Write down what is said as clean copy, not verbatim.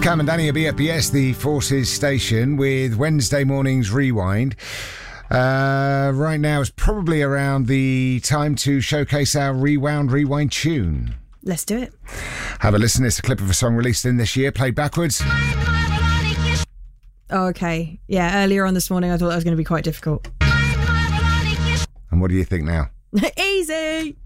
Cam and Danny at BFBS, the Forces station, with Wednesday morning's Rewind. Right now it's probably around the time to showcase our Rewind tune. Let's do it. Have a listen. It's a clip of a song released in this year, played backwards. Oh, okay. Yeah, earlier on this morning I thought that was going to be quite difficult. And what do you think now? Easy!